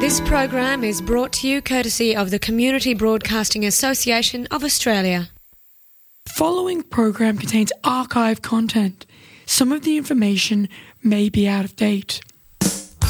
This program is brought to you courtesy of the Community Broadcasting Association of Australia. The following program contains archive content. Some of the information may be out of date.